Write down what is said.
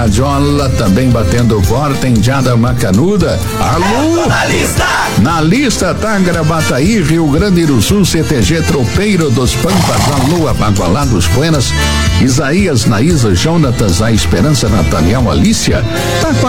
Radiola também batendo porta, Indiada Macanuda. Alô? Na lista tá Gravataí, Rio Grande do Sul, CTG Tropeiro dos Pampas, alô, Abagualá dos Buenas, Isaías, Naísa, Jonatas, A Esperança, Nathaniel, Alícia, tá com